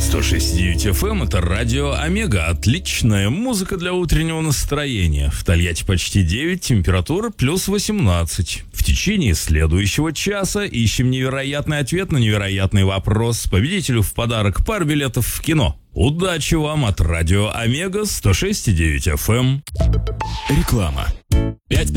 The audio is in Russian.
106.9 FM — это радио Омега. Отличная музыка для утреннего настроения. В Тольятти почти 9, температура плюс 18. В течение следующего часа ищем невероятный ответ на невероятный вопрос. Победителю в подарок пара билетов в кино. Удачи вам от радио Омега 106.9 FM. Реклама. 5